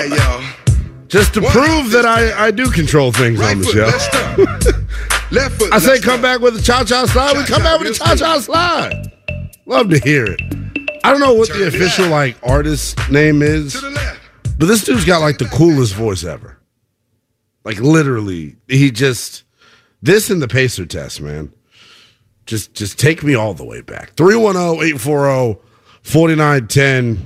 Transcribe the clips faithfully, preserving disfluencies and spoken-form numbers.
right, y'all. Just to One, prove that I, I do control things right on the foot, show. let's stop. Left foot. I say let's come stop. back with a cha-cha slide. We come Cha-cha, back with a real cha-cha slide. Love to hear it. I don't know what Turn the it official out. like artist name is, To the left. but this dude's got like the coolest voice ever. Like literally, he just this and the Pacer test, man. Just just take me all the way back. three one zero, eight four zero, four nine one zero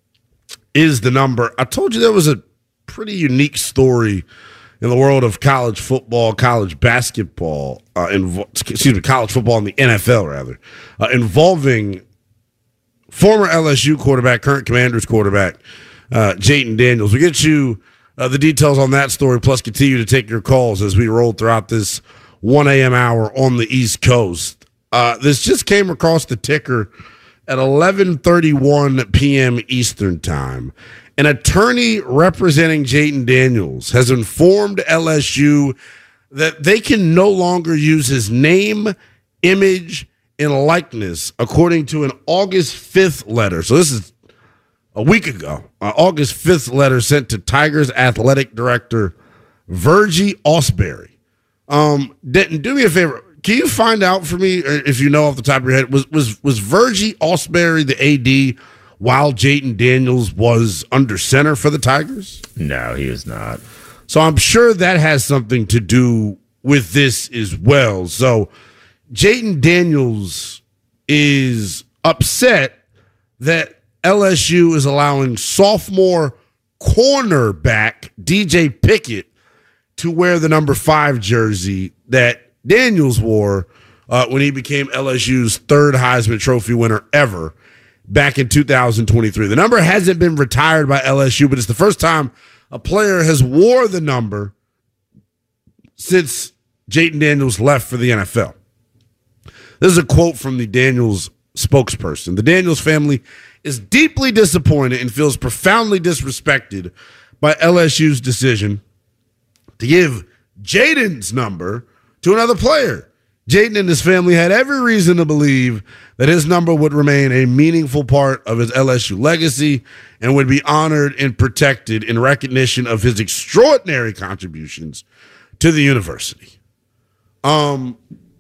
is the number. I told you there was a pretty unique story in the world of college football, college basketball, uh, invo- excuse me, college football and the N F L, rather, uh, involving former L S U quarterback, current Commanders quarterback, uh, Jayden Daniels. We get you uh, the details on that story, plus continue to take your calls as we roll throughout this one a.m. hour on the East Coast. Uh, this just came across the ticker at eleven thirty-one p.m. Eastern Time. An attorney representing Jayden Daniels has informed L S U that they can no longer use his name, image, and likeness, according to an August fifth letter. So this is a week ago. Uh, August fifth letter sent to Tigers athletic director Virgie Ausberry. Um, Denton, do me a favor. Can you find out for me, if you know off the top of your head, was was was Virgie Ausberry the A D while Jayden Daniels was under center for the Tigers? No, he was not. So I'm sure that has something to do with this as well. So Jayden Daniels is upset that L S U is allowing sophomore cornerback D J Pickett to wear the number five jersey that Daniels wore uh, when he became L S U's third Heisman Trophy winner ever back in two thousand twenty-three. The number hasn't been retired by L S U, but it's the first time a player has wore the number since Jayden Daniels left for the N F L. This is a quote from the Daniels spokesperson. The Daniels family is deeply disappointed and feels profoundly disrespected by L S U's decision to give Jayden's number to another player. Jayden and his family had every reason to believe that his number would remain a meaningful part of his L S U legacy and would be honored and protected in recognition of his extraordinary contributions to the university. Um,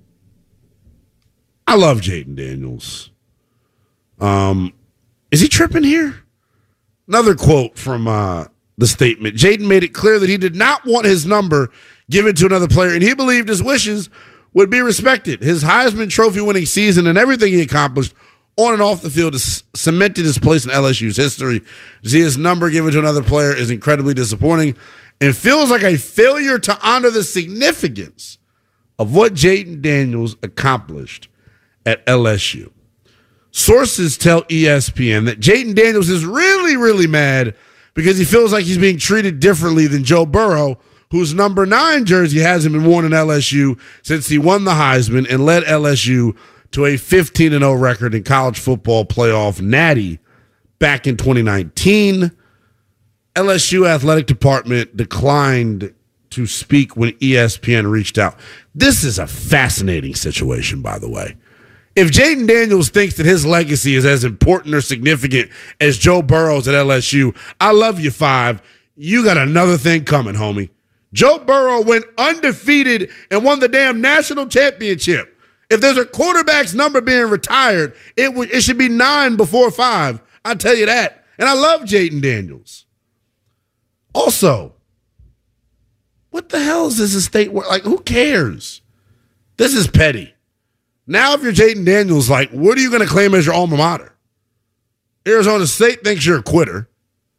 I love Jayden Daniels. Um, is he tripping here? Another quote from uh, the statement. Jayden made it clear that he did not want his number given to another player, and he believed his wishes would be respected. His Heisman Trophy winning season and everything he accomplished on and off the field has cemented his place in L S U's history. To see his number given to another player is incredibly disappointing and feels like a failure to honor the significance of what Jayden Daniels accomplished at L S U. Sources tell E S P N that Jayden Daniels is really, really mad because he feels like he's being treated differently than Joe Burrow, whose number nine jersey hasn't been worn in L S U since he won the Heisman and led L S U to a fifteen and oh record in college football playoff natty back in twenty nineteen. L S U athletic department declined to speak when E S P N reached out. This is a fascinating situation, by the way. If Jayden Daniels thinks that his legacy is as important or significant as Joe Burrow's at L S U, I love you, Five. You got another thing coming, homie. Joe Burrow went undefeated and won the damn national championship. If there's a quarterback's number being retired, it w- it should be nine before five. I tell you that. And I love Jayden Daniels. Also, what the hell is this estate worth? Like, who cares? This is petty. Now, if you're Jayden Daniels, like, what are you going to claim as your alma mater? Arizona State thinks you're a quitter.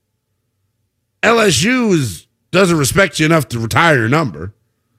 L S U is doesn't respect you enough to retire your number.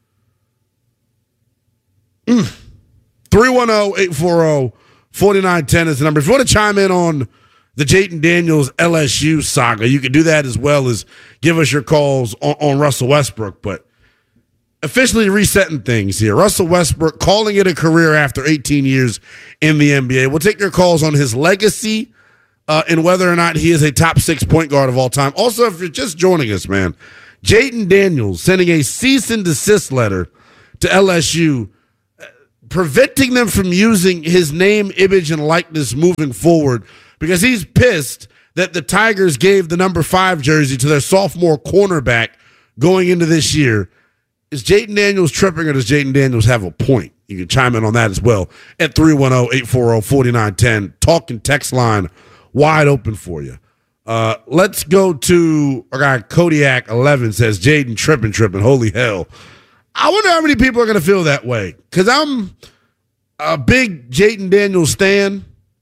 Mm. three one zero, eight four zero, four nine one zero is the number. If you want to chime in on the Jayden Daniels L S U saga, you can do that as well as give us your calls on, on Russell Westbrook. But officially resetting things here. Russell Westbrook calling it a career after eighteen years in the N B A. We'll take your calls on his legacy uh, and whether or not he is a top six point guard of all time. Also, if you're just joining us, man, Jayden Daniels sending a cease and desist letter to L S U, uh, preventing them from using his name, image, and likeness moving forward because he's pissed that the Tigers gave the number five jersey to their sophomore cornerback going into this year. Is Jayden Daniels tripping, or does Jayden Daniels have a point? You can chime in on that as well at three one zero, eight four zero, four nine one zero. Talking text line wide open for you. Uh, let's go to our guy Kodiak eleven says Jayden tripping, tripping. Holy hell. I wonder how many people are going to feel that way, because I'm a big Jayden Daniels stan.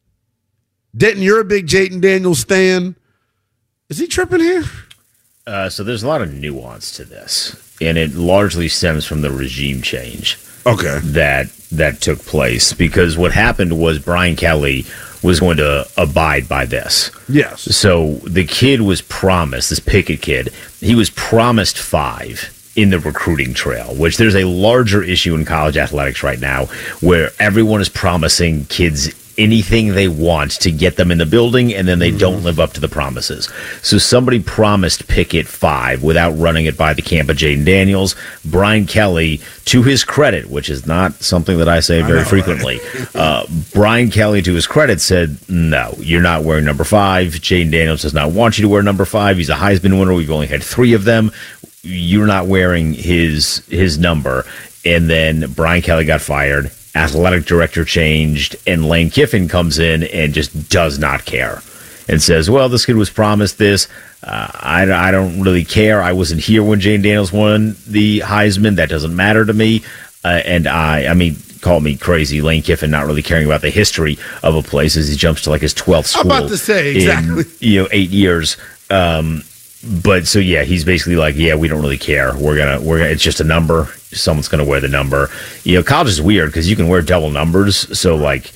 Denton, you're a big Jayden Daniels stan. Is he tripping here? Uh, so there's a lot of nuance to this, and it largely stems from the regime change. Okay. That that took place, because what happened was Brian Kelly was going to abide by this. Yes. So the kid was promised, this Pickett kid, he was promised five in the recruiting trail, which there's a larger issue in college athletics right now where everyone is promising kids anything they want to get them in the building, and then they mm-hmm. don't live up to the promises. So somebody promised Pickett five without running it by the camp of Jayden Daniels. Brian Kelly, to his credit, which is not something that I say very I know, frequently, right? uh, Brian Kelly, to his credit, said, no, you're not wearing number five. Jayden Daniels does not want you to wear number five. He's a Heisman winner. We've only had three of them. You're not wearing his his number. And then Brian Kelly got fired. Athletic director changed, and Lane Kiffin comes in and just does not care and says, well, this kid was promised this. Uh, I, I don't really care. I wasn't here when Jayden Daniels won the Heisman. That doesn't matter to me. Uh, and I, I mean, call me crazy, Lane Kiffin not really caring about the history of a place as he jumps to like his twelfth school. I'm about to say, exactly. In, you know, eight years. Um, But so yeah, he's basically like, yeah, we don't really care. We're gonna, we're gonna, it's just a number. Someone's gonna wear the number. You know, college is weird because you can wear double numbers. So like,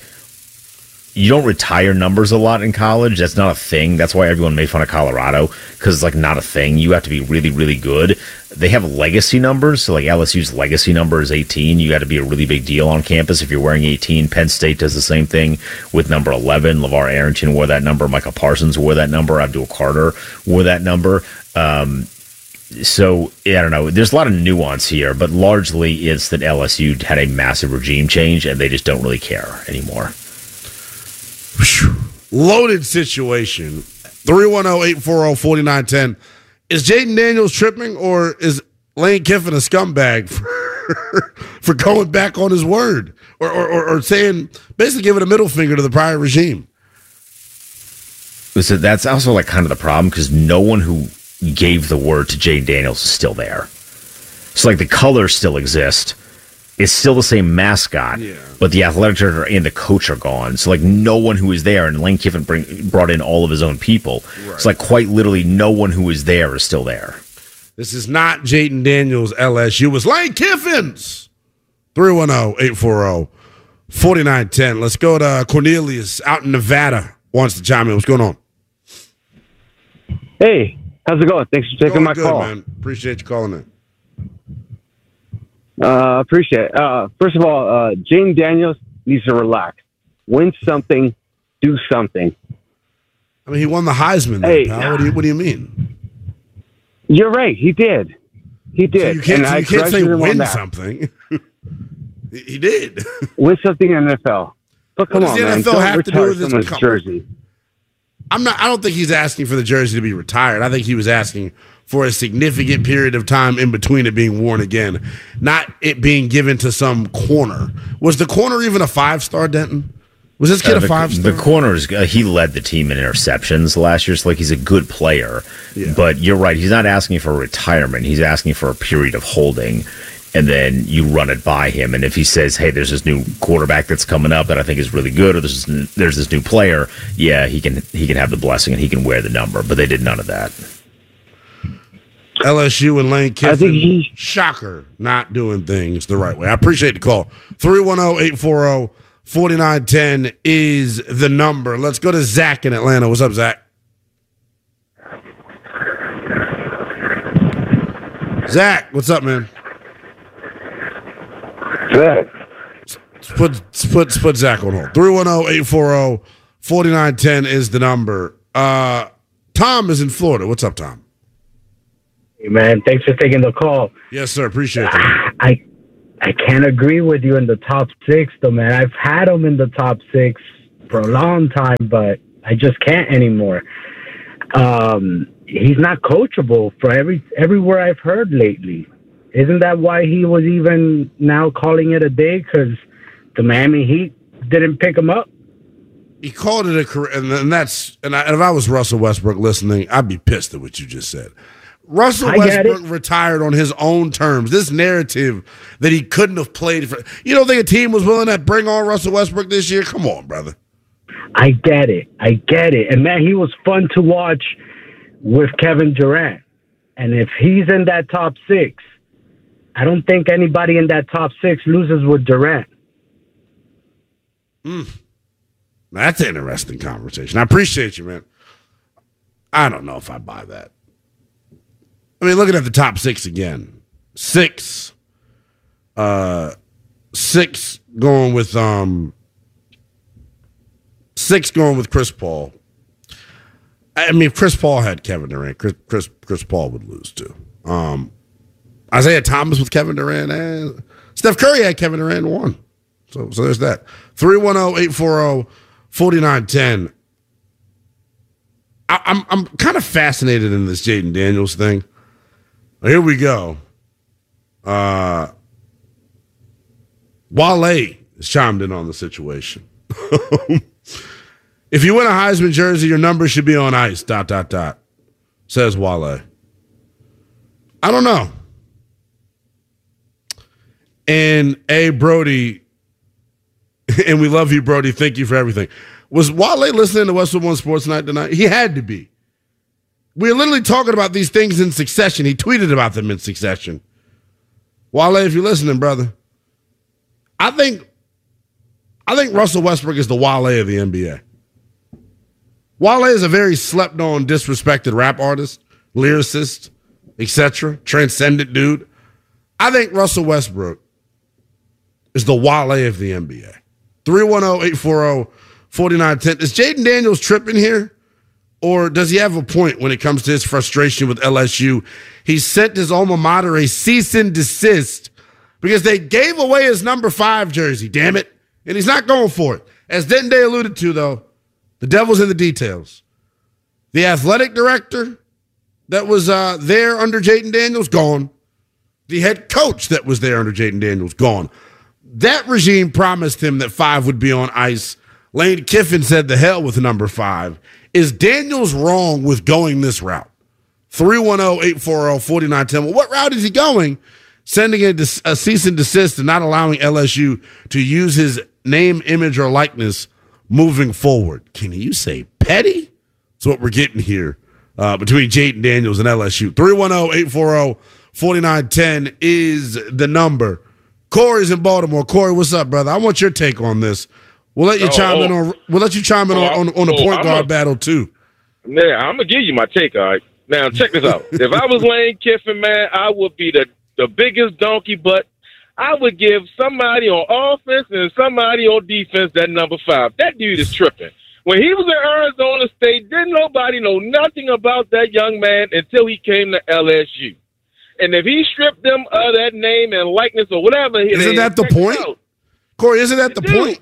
you don't retire numbers a lot in college. That's not a thing. That's why everyone made fun of Colorado, because it's like not a thing. You have to be really, really good. They have legacy numbers. So like L S U's legacy number is eighteen. You got to be a really big deal on campus if you're wearing eighteen. Penn State does the same thing with number eleven. LeVar Arrington wore that number. Michael Parsons wore that number. Abdul Carter wore that number. Um, so I don't know. There's a lot of nuance here, but largely it's that L S U had a massive regime change and they just don't really care anymore. Loaded situation. three one zero, eight four zero, four nine one zero. Is Jayden Daniels tripping, or is Lane Kiffin a scumbag for, for going back on his word? Or, or, or saying, basically giving a middle finger to the prior regime? So that's also like kind of the problem, because no one who gave the word to Jayden Daniels is still there. So like the colors still exist. It's still the same mascot, yeah. But the athletic director and the coach are gone. So, like, no one who is there, and Lane Kiffin bring, brought in all of his own people. Right. So, like, quite literally, no one who is there is still there. This is not Jayden Daniels L S U. It's Lane Kiffin's. three one zero, eight four zero, four nine one zero. Let's go to Cornelius out in Nevada. Wants to chime in. What's going on? Hey, how's it going? Thanks for taking going my good, call. Man. Appreciate you calling in. Uh, appreciate it. Uh, first of all, uh, Jayden Daniels needs to relax. Win something, do something. I mean, he won the Heisman. Then, hey, pal. What do you What do you mean? You're right. He did. He did. So you can't, and so I you can't say win something. He did. Win something in the N F L. But come what on, does the man. N F L Don't have to do with someone's this jersey. I'm not. I don't think he's asking for the jersey to be retired. I think he was asking for a significant period of time in between it being worn again, not it being given to some corner. Was the corner even a five star, Denton? Was this kid uh, the, a five star? The corners, uh, he led the team in interceptions last year, so like he's a good player. Yeah. But you're right, he's not asking for retirement. He's asking for a period of holding, and then you run it by him. And if he says, hey, there's this new quarterback that's coming up that I think is really good, or there's this, there's this new player, yeah, he can he can have the blessing and he can wear the number. But they did none of that. L S U and Lane Kiffin, I think he, shocker, not doing things the right way. I appreciate the call. three one zero, eight four zero, four nine one zero is the number. Let's go to Zach in Atlanta. What's up, Zach? Zach, what's up, man? Zach. Let's put, let's put, let's put Zach on hold. three one zero, eight four zero, four nine one zero is the number. Uh, Tom is in Florida. What's up, Tom? Hey, man, thanks for taking the call. Yes, sir. Appreciate it. I I can't agree with you in the top six, though, man. I've had them in the top six for a long time, but I just can't anymore. Um, he's not coachable for every everywhere I've heard lately. Isn't that why he was even now calling it a day? Because the Miami Heat didn't pick him up. He called it a career, and, and that's and, I, and if I was Russell Westbrook listening, I'd be pissed at what you just said. Russell I get Westbrook it. retired on his own terms. This narrative that he couldn't have played for, you don't think a team was willing to bring on Russell Westbrook this year? Come on, brother. I get it. I get it. And man, he was fun to watch with Kevin Durant. And if he's in that top six, I don't think anybody in that top six loses with Durant. Mm. That's an interesting conversation. I appreciate you, man. I don't know if I buy that. I mean, looking at the top six again. Six. Uh, six going with um six going with Chris Paul. I mean, if Chris Paul had Kevin Durant, Chris Chris, Chris Paul would lose too. Um, Isaiah Thomas with Kevin Durant, and Steph Curry had Kevin Durant and won. So, so there's that. three one zero, eight four zero, four nine one zero. I, I'm I'm kind of fascinated in this Jaden Daniels thing. Here we go. Uh, Wale has chimed in on the situation. If you win a Heisman jersey, your number should be on ice, dot, dot, dot, says Wale. I don't know. And A. Brody, and we love you, Brody. Thank you for everything. Was Wale listening to Westwood One Sports Night tonight? He had to be. We were literally talking about these things in succession. He tweeted about them in succession. Wale, if you're listening, brother, I think I think Russell Westbrook is the Wale of the N B A. Wale is a very slept-on, disrespected rap artist, lyricist, et cetera, transcendent dude. I think Russell Westbrook is the Wale of the N B A. three one zero, eight four zero, four nine one zero. Is Jaden Daniels tripping here? Or does he have a point when it comes to his frustration with L S U? He sent his alma mater a cease and desist because they gave away his number five jersey, damn it. And he's not going for it. As Denton Day alluded to, though, the devil's in the details. The athletic director that was uh, there under Jaden Daniels, gone. The head coach that was there under Jaden Daniels, gone. That regime promised him that five would be on ice. Lane Kiffin said the hell with number five. Is Daniels wrong with going this route? three one zero, eight four zero, four nine one zero. Well, what route is he going? Sending a, dis- a cease and desist and not allowing L S U to use his name, image, or likeness moving forward. Can you say petty? That's what we're getting here uh, between Jaden Daniels and L S U. three one zero, eight four zero, four nine one zero is the number. Corey's in Baltimore. Corey, what's up, brother? I want your take on this. We'll let you oh, chime oh. in on. We'll let you chime in oh, on, on, on the oh, point guard a, battle too. Man, I'm gonna give you my take. All right, now check this out. If I was Lane Kiffin, man, I would be the the biggest donkey, but I would give somebody on offense and somebody on defense that number five. That dude is tripping. When he was in Arizona State, didn't nobody know nothing about that young man until he came to L S U. And if he stripped them of that name and likeness or whatever, isn't that the point, Corey? Isn't that the dude, point?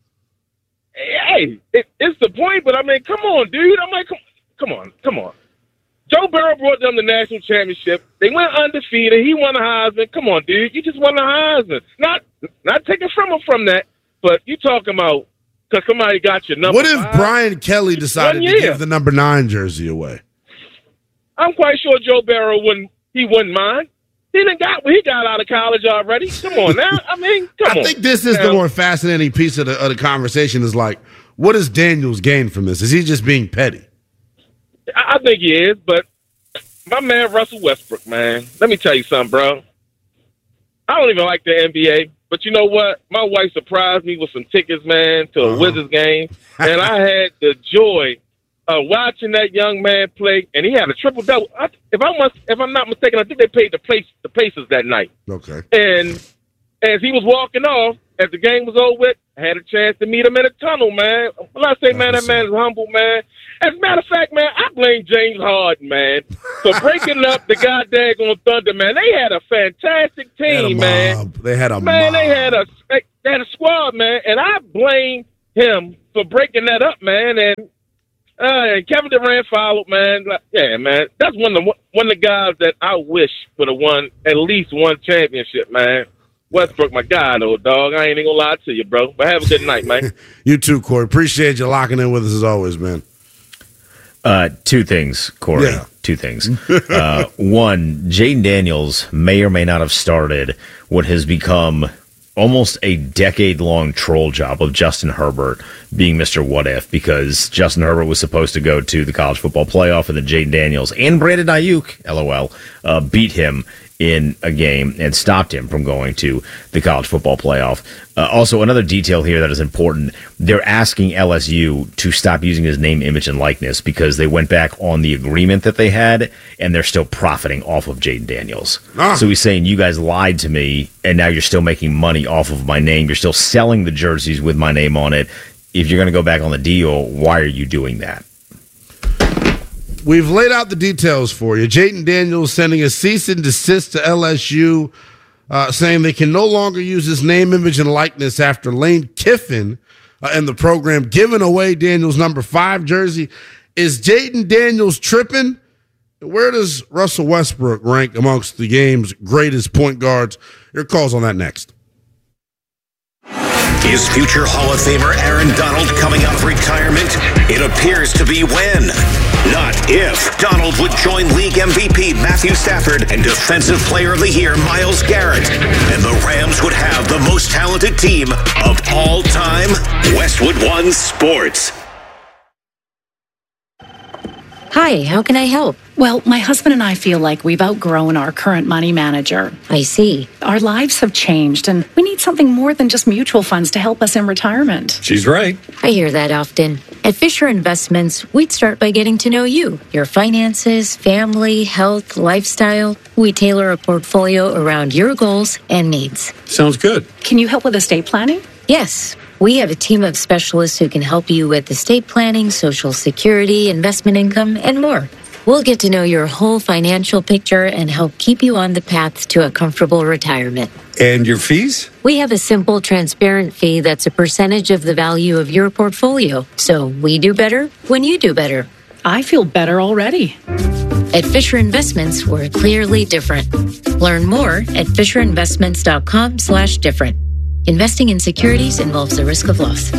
Hey, it, it's the point, but I mean, come on, dude. I'm like, come, come on, come on. Joe Burrow brought them the national championship. They went undefeated. He won the Heisman. Come on, dude. You just won the Heisman. Not not taking from him from that, but you talking about because somebody got your number. What if five? Brian Kelly decided to give the number nine jersey away? I'm quite sure Joe Burrow wouldn't. He wouldn't mind. He didn't got he got out of college already. Come on now. I mean, come I on. I think this is now, the more fascinating piece of the, of the conversation is like, what does Daniels gain from this? Is he just being petty? I, I think he is, but my man Russell Westbrook, man, let me tell you something, bro. I don't even like the N B A, but you know what? My wife surprised me with some tickets, man, to a uh-huh. Wizards game, and I had the joy of watching that young man play, and he had a triple double. If I must, if I'm not mistaken, I think they paid the place the Pacers that night. Okay. And as he was walking off, as the game was over with, I had a chance to meet him in a tunnel, man. When I say, man, that man is humble, man. As a matter of fact, man, I blame James Harden, man, for breaking up the goddamn Thunder, man. They had a fantastic team, they man. They had a man. mob. They had a they had a squad, man, and I blame him for breaking that up, man. And Uh, and Kevin Durant followed, man. Like, yeah, man. That's one of the one of the guys that I wish would have won at least one championship, man. Westbrook, my guy, though, dog. I ain't even gonna lie to you, bro. But have a good night, man. You too, Corey. Appreciate you locking in with us as always, man. Uh, two things, Corey. Yeah. Two things. uh, one, Jaden Daniels may or may not have started what has become almost a decade-long troll job of Justin Herbert being Mister What If, because Justin Herbert was supposed to go to the college football playoff, and then Jaden Daniels and Brandon Ayuk, LOL, uh, beat him in a game and stopped him from going to the college football playoff. Uh, also, another detail here that is important, they're asking L S U to stop using his name, image, and likeness because they went back on the agreement that they had, and they're still profiting off of Jaden Daniels. Ah. So he's saying, you guys lied to me, and now you're still making money off of my name. You're still selling the jerseys with my name on it. If you're going to go back on the deal, why are you doing that? We've laid out the details for you. Jaden Daniels sending a cease and desist to L S U, uh, saying they can no longer use his name, image, and likeness after Lane Kiffin uh, and the program giving away Daniels' number five jersey. Is Jaden Daniels tripping? Where does Russell Westbrook rank amongst the game's greatest point guards? Your calls on that next. Is future Hall of Famer Aaron Donald coming out of retirement? It appears to be when, not if, Donald would join league M V P Matthew Stafford and Defensive Player of the Year Myles Garrett. And the Rams would have the most talented team of all time. Westwood One Sports. Hi, how can I help? Well, my husband and I feel like we've outgrown our current money manager. I see. Our lives have changed, and we need something more than just mutual funds to help us in retirement. She's right. I hear that often. At Fisher Investments, we'd start by getting to know you, your finances, family, health, lifestyle. We tailor a portfolio around your goals and needs. Sounds good. Can you help with estate planning? Yes. We have a team of specialists who can help you with estate planning, Social Security, investment income, and more. We'll get to know your whole financial picture and help keep you on the path to a comfortable retirement. And your fees? We have a simple, transparent fee that's a percentage of the value of your portfolio. So we do better when you do better. I feel better already. At Fisher Investments, we're clearly different. Learn more at fisherinvestments.com slash different. Investing in securities involves the risk of loss.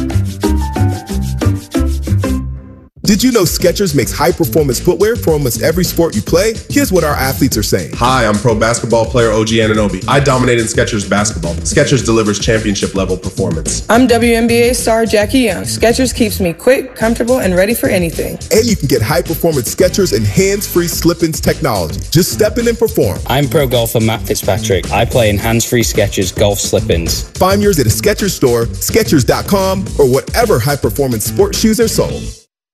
Did you know Skechers makes high-performance footwear for almost every sport you play? Here's what our athletes are saying. Hi, I'm pro basketball player O G Anunoby. I dominate in Skechers basketball. Skechers delivers championship-level performance. I'm W N B A star Jackie Young. Skechers keeps me quick, comfortable, and ready for anything. And you can get high-performance Skechers and hands-free slip-ins technology. Just step in and perform. I'm pro golfer Matt Fitzpatrick. I play in hands-free Skechers golf slip-ins. Find yours at a Skechers store, Skechers dot com, or whatever high-performance sports shoes are sold.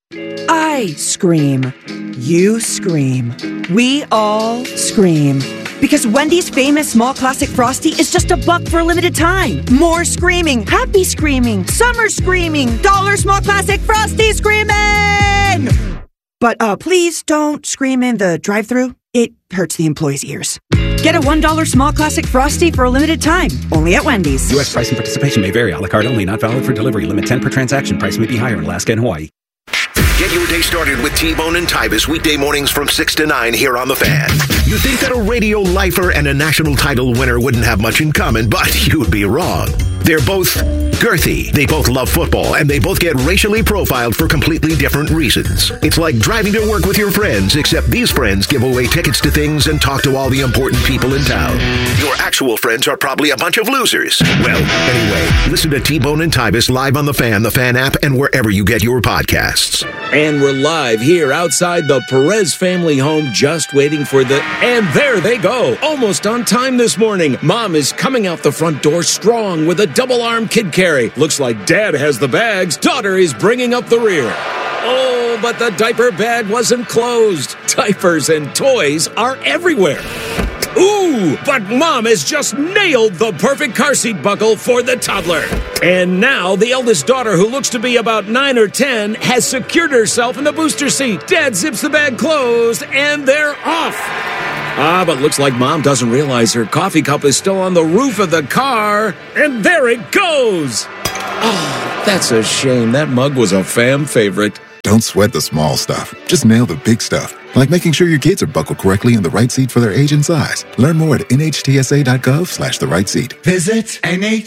I scream. You scream. We all scream. Because Wendy's famous small classic Frosty is just a buck for a limited time. More screaming, happy screaming, summer screaming, dollar small classic Frosty screaming! But uh, please don't scream in the drive-thru. It hurts the employees' ears. Get a one dollar small classic Frosty for a limited time. Only at Wendy's. U S price and participation may vary. A la carte only. Not valid for delivery. Limit ten per transaction. Price may be higher in Alaska and Hawaii. Get your day started with T-Bone and Tybus weekday mornings from six to nine here on The Fan. You think that a radio lifer and a national title winner wouldn't have much in common, but you'd be wrong. They're both girthy, they both love football, and they both get racially profiled for completely different reasons. It's like driving to work with your friends, except these friends give away tickets to things and talk to all the important people in town. Your actual friends are probably a bunch of losers. Well, anyway, listen to T-Bone and Tybus live on The Fan, the Fan app, and wherever you get your podcasts. And we're live here outside the Perez family home, just waiting for the... And there they go, almost on time this morning. Mom is coming out the front door strong with a double-arm kid carry. Looks like Dad has the bags. Daughter is bringing up the rear. Oh, but the diaper bag wasn't closed. Diapers and toys are everywhere. Ooh, but Mom has just nailed the perfect car seat buckle for the toddler. And now the eldest daughter, who looks to be about nine or ten, has secured herself in the booster seat. Dad zips the bag closed, and they're off. Ah, but looks like Mom doesn't realize her coffee cup is still on the roof of the car. And there it goes. Oh, that's a shame. That mug was a fam favorite. Don't sweat the small stuff. Just nail the big stuff, like making sure your kids are buckled correctly in the right seat for their age and size. Learn more at nhtsa.gov slash the right seat. Visit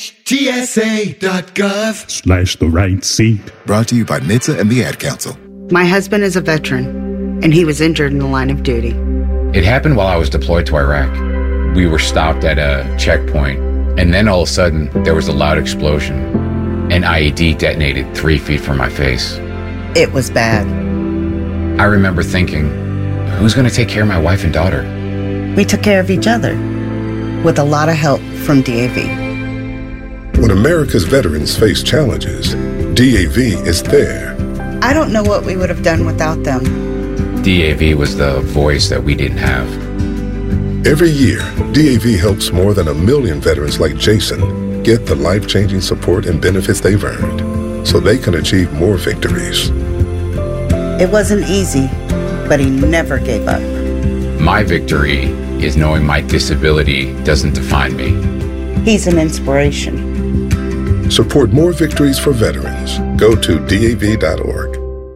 nhtsa.gov Slash the right seat. Brought to you by N H T S A and the Ad Council. My husband is a veteran, and he was injured in the line of duty. It happened while I was deployed to Iraq. We were stopped at a checkpoint, and then all of a sudden, there was a loud explosion. An I E D detonated three feet from my face. It was bad. I remember thinking, who's going to take care of my wife and daughter? We took care of each other, with a lot of help from D A V. When America's veterans face challenges, D A V is there. I don't know what we would have done without them. D A V was the voice that we didn't have. Every year, D A V helps more than a million veterans like Jason get the life-changing support and benefits they've earned so they can achieve more victories. It wasn't easy, but he never gave up. My victory is knowing my disability doesn't define me. He's an inspiration. Support more victories for veterans. Go to D A V dot org.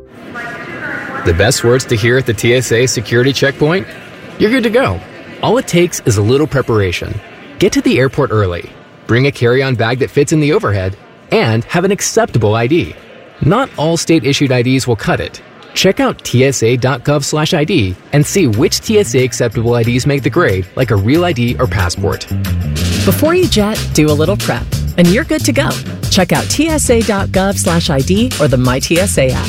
The best words to hear at the T S A security checkpoint? You're good to go. All it takes is a little preparation. Get to the airport early, bring a carry-on bag that fits in the overhead, and have an acceptable I D. Not all state-issued I Ds will cut it. Check out tsa.gov slash ID and see which T S A acceptable I Ds make the grade, like a real I D or passport. Before you jet, do a little prep, and you're good to go. Check out tsa.gov slash ID or the MyTSA app.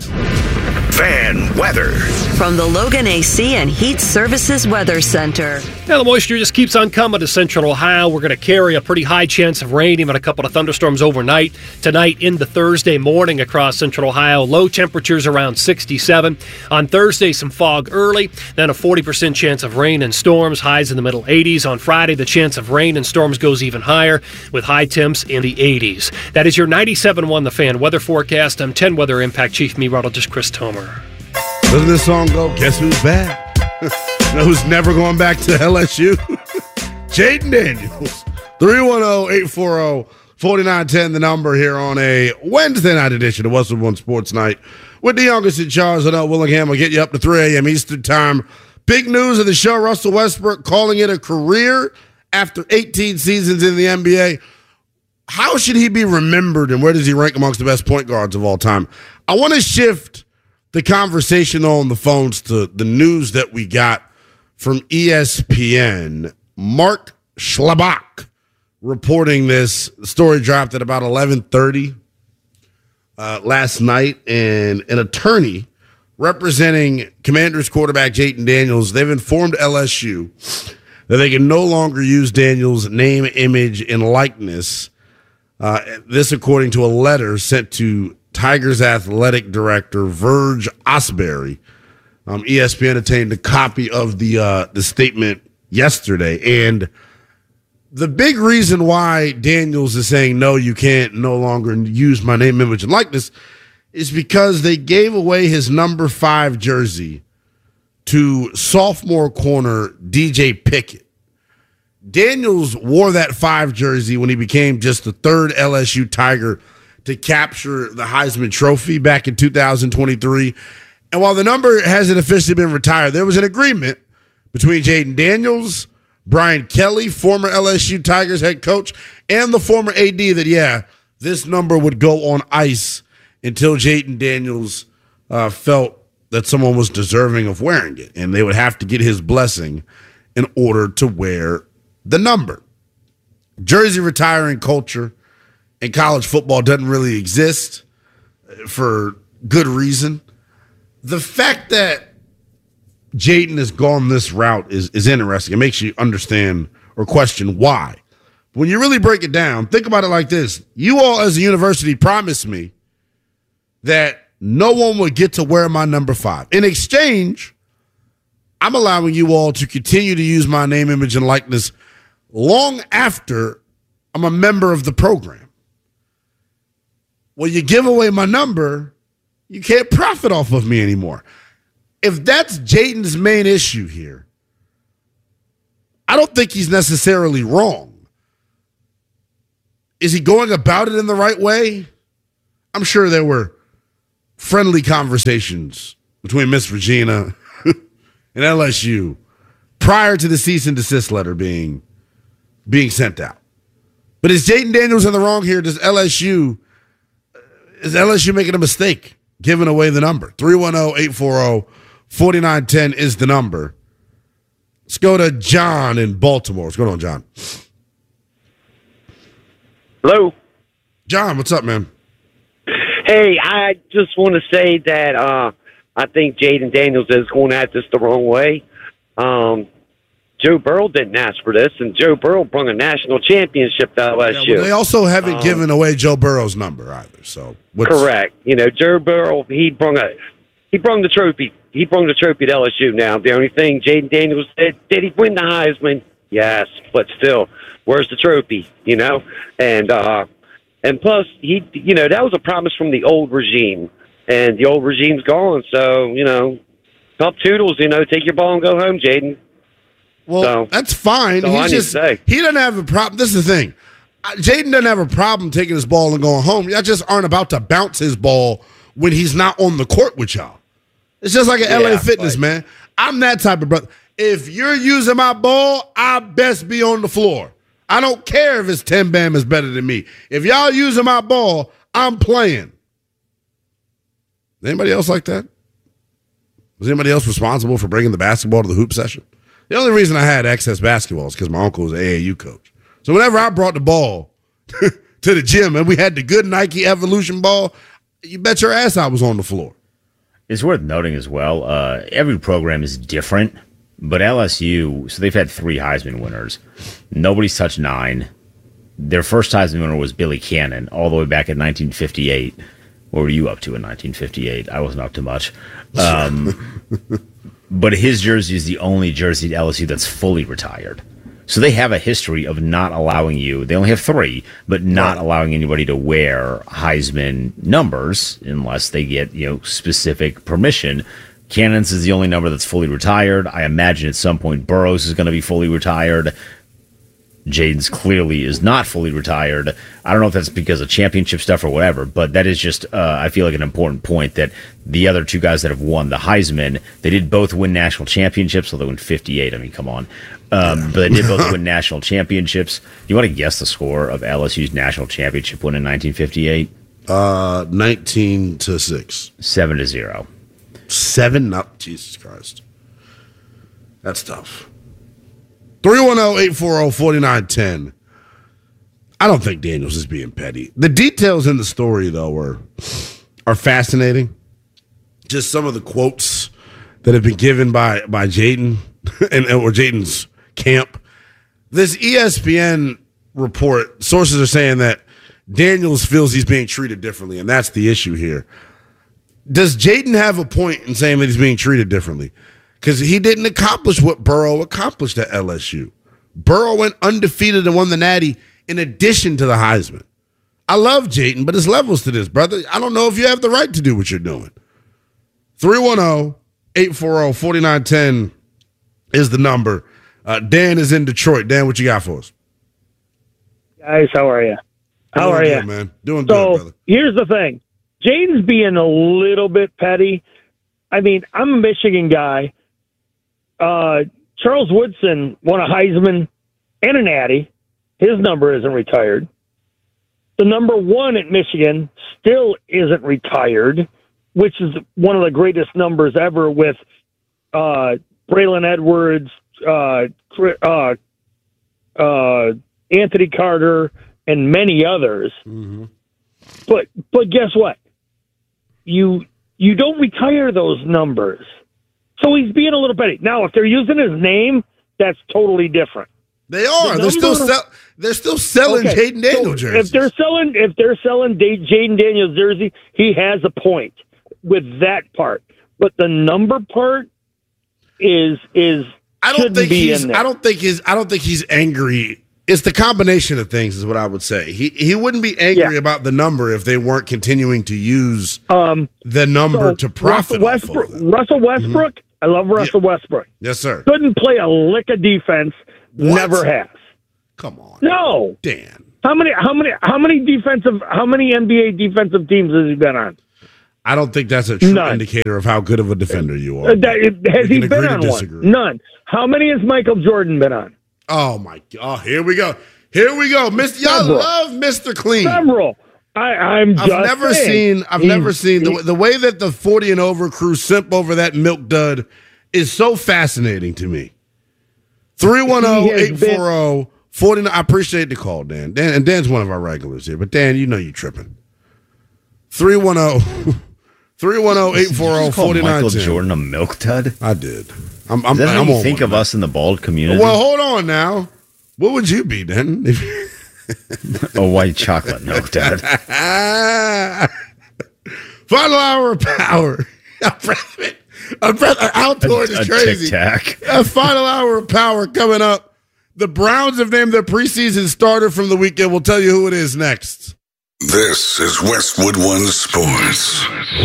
Fan weather. From the Logan A C and Heat Services Weather Center. Now, the moisture just keeps on coming to central Ohio. We're going to carry a pretty high chance of rain, even a couple of thunderstorms overnight. Tonight into Thursday morning across central Ohio, low temperatures around sixty-seven. On Thursday, some fog early, then a forty percent chance of rain and storms, highs in the middle eighties. On Friday, the chance of rain and storms goes even higher, with high temps in the eighties. That is your ninety-seven point one The Fan weather forecast. I'm ten Weather Impact Chief Meteorologist Chris Tomer. Doesn't this song go, guess who's back? You know who's never going back to L S U? Jaden Daniels. three one zero, eight four zero, four nine one zero, the number here on a Wednesday night edition of Westwood One Sports Night with the youngest in charge, Adele Willingham. Will get you up to three a.m. Eastern Time. Big news of the show, Russell Westbrook calling it a career after eighteen seasons in the N B A. How should he be remembered, and where does he rank amongst the best point guards of all time? I want to shift the conversation on the phones to the news that we got from E S P N. Mark Schlabach reporting this. The story dropped at about eleven thirty uh, last night, and an attorney representing Commanders quarterback Jaden Daniels, they've informed L S U that they can no longer use Daniels' name, image, and likeness. Uh, this according to a letter sent to Tigers athletic director Verge Osbury. Um, E S P N obtained a copy of the uh, the statement yesterday, and the big reason why Daniels is saying no, you can't no longer use my name, image, and likeness is because they gave away his number five jersey to sophomore corner D J Pickett. Daniels wore that five jersey when he became just the third L S U Tiger to capture the Heisman Trophy back in two thousand twenty-three. And while the number hasn't officially been retired, there was an agreement between Jaden Daniels, Brian Kelly, former L S U Tigers head coach, and the former A D that, yeah, this number would go on ice until Jaden Daniels uh, felt that someone was deserving of wearing it, and they would have to get his blessing in order to wear the number. Jersey retiring culture in college football doesn't really exist for good reason. The fact that Jaden has gone this route is, is interesting. It makes you understand or question why. When you really break it down, think about it like this. You all as a university promised me that no one would get to wear my number five. In exchange, I'm allowing you all to continue to use my name, image, and likeness long after I'm a member of the program. Well, you give away my number, you can't profit off of me anymore. If that's Jaden's main issue here, I don't think he's necessarily wrong. Is he going about it in the right way? I'm sure there were friendly conversations between Miss Regina and L S U prior to the cease and desist letter being being sent out. But is Jayden Daniels in the wrong here? Does L S U is L S U making a mistake giving away the number? three one zero, eight four zero, four nine one zero is the number. Let's go to John in Baltimore. What's going on, John? Hello. John, what's up, man? Hey, I just want to say that uh, I think Jayden Daniels is going at this the wrong way. Um, Joe Burrow didn't ask for this, and Joe Burrow brought a national championship to L S U. Yeah, well, they also haven't um, given away Joe Burrow's number either. So what's, correct. You know, Joe Burrow, he brought a he brought the trophy. He brought the trophy to L S U. Now, the only thing Jayden Daniels did, did he win the Heisman? Yes, but still, where's the trophy? You know, and uh, and plus, he, you know, that was a promise from the old regime, and the old regime's gone. So, you know, top toodles. You know, take your ball and go home, Jayden. Well, so, that's fine. He's just he doesn't have a problem. This is the thing. Jayden doesn't have a problem taking his ball and going home. Y'all just aren't about to bounce his ball when he's not on the court with y'all. It's just like an yeah, L A Fitness, but, man. I'm that type of brother. If you're using my ball, I best be on the floor. I don't care if it's ten Bam is better than me. If y'all using my ball, I'm playing. Anybody else like that? Was anybody else responsible for bringing the basketball to the hoop session? The only reason I had excess basketball is because my uncle was an A A U coach. So whenever I brought the ball to the gym and we had the good Nike Evolution ball, you bet your ass I was on the floor. It's worth noting as well, uh, every program is different, but L S U, so they've had three Heisman winners. Nobody's touched nine. Their first Heisman winner was Billy Cannon, all the way back in nineteen fifty-eight. What were you up to in nineteen fifty-eight? I wasn't up to much. Um, but his jersey is the only jersey at L S U that's fully retired. So they have a history of not allowing you, they only have three, but not right. allowing anybody to wear Heisman numbers unless they get, you know, specific permission. Cannon's is the only number that's fully retired. I imagine at some point Burroughs is going to be fully retired. Jayden's clearly is not fully retired. I don't know if that's because of championship stuff or whatever, but that is just, uh, I feel like an important point that the other two guys that have won the Heisman, they did both win national championships, although in fifty-eight, I mean, come on. Um, but they did both win national championships. You want to guess the score of L S U's national championship win in nineteen fifty-eight? Uh, nineteen to six. Seven to zero. Seven? No, Jesus Christ. That's tough. three one zero, eight four zero, four nine one zero. I don't think Daniels is being petty. The details in the story, though, are, are fascinating. Just some of the quotes that have been given by, by Jayden and or Jayden's camp. This E S P N report, sources are saying that Daniels feels he's being treated differently, and that's the issue here. Does Jayden have a point in saying that he's being treated differently? Because he didn't accomplish what Burrow accomplished at L S U. Burrow went undefeated and won the Natty in addition to the Heisman. I love Jayden, but there's levels to this, brother. I don't know if you have the right to do what you're doing. three one zero, eight four zero, four nine one zero is the number. Uh, Dan is in Detroit. Dan, what you got for us? Guys, how are you? How Doing are good, you? man? Doing so, good, brother. Here's the thing. Jayden's being a little bit petty. I mean, I'm a Michigan guy. Uh, Charles Woodson won a Heisman and a Natty. His number isn't retired. The number one at Michigan still isn't retired, which is one of the greatest numbers ever with uh, Braylon Edwards, uh, uh, uh, Anthony Carter, and many others. Mm-hmm. But but guess what? You you don't retire those numbers. So he's being a little petty. Now, if they're using his name, that's totally different. They are. The they're still number- sell- They're still selling Okay, Jayden Daniels so jerseys. If they're selling, if they're selling Da- Jayden Daniels jersey, he has a point with that part. But the number part is is I don't think be he's. in there. I don't think he's. I don't think he's angry. It's the combination of things, is what I would say. He he wouldn't be angry Yeah. about the number if they weren't continuing to use um, the number so to profit. Russell off Westbrook. of it. Russell Westbrook. I love Russell Westbrook. Yes, sir. Couldn't play a lick of defense. What? Never has. Come on, No. Dan. How many? How many? How many defensive? How many N B A defensive teams has he been on? I don't think that's a true None. indicator of how good of a defender you are. Uh, that, has We he can been agree to on disagree. one? None. How many has Michael Jordan been on? Oh, my God. Oh, here we go. Here we go. Mister Y'all Several. love Mister Clean. Several. I, I'm I've just never saying. seen. I've He's- never seen the, he- the way that the forty and over crew simp over that milk dud is so fascinating to me. three one zero, eight four zero, four nine. I appreciate the call, Dan. Dan and Dan's one of our regulars here, but Dan, you know you tripping. three one zero, three one zero, eight four zero, four nine. Michael Jordan a milk dud? I did. I'm, I'm, Is that how I'm you on think one, of man. us in the bald community? Well, hold on now. What would you be then? A white chocolate milk dud. Final hour of power. A breath, outdoors A- is a crazy. tic-tac. A final hour of power coming up. The Browns have named their preseason starter from the weekend. We'll tell you who it is next. This is Westwood One Sports.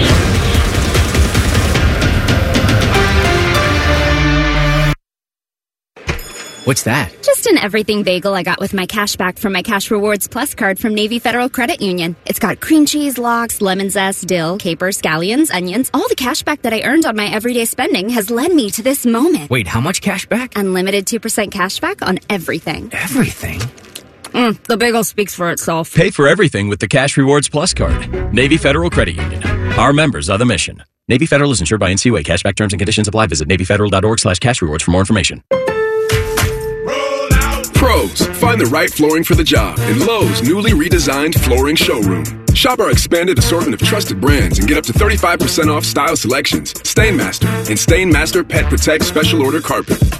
What's that? Just an everything bagel I got with my cash back from my Cash Rewards Plus card from Navy Federal Credit Union. It's got cream cheese, lox, lemon zest, dill, capers, scallions, onions. All the cash back that I earned on my everyday spending has led me to this moment. Wait, how much cash back? Unlimited two percent cash back on everything. Everything? Mm, the bagel speaks for itself. Pay for everything with the Cash Rewards Plus card. Navy Federal Credit Union. Our members are the mission. Navy Federal is insured by N C U A. Cashback terms and conditions apply. Visit NavyFederal.org slash cash rewards for more information. Pros, find the right flooring for the job in Lowe's newly redesigned flooring showroom. Shop our expanded assortment of trusted brands and get up to thirty-five percent off style selections, Stainmaster, and Stainmaster Pet Protect Special Order Carpet.